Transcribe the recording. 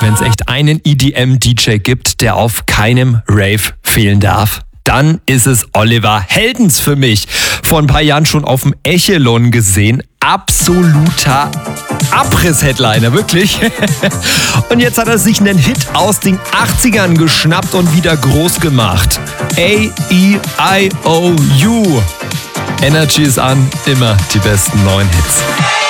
Wenn es echt einen EDM-DJ gibt, der auf keinem Rave fehlen darf, dann ist es Oliver Heldens für mich. Vor ein paar Jahren schon auf dem Echelon gesehen. Absoluter Abriss-Headliner, wirklich. Und jetzt hat er sich einen Hit aus den 80ern geschnappt und wieder groß gemacht. A-E-I-O-U. Energy ist an, immer die besten neuen Hits.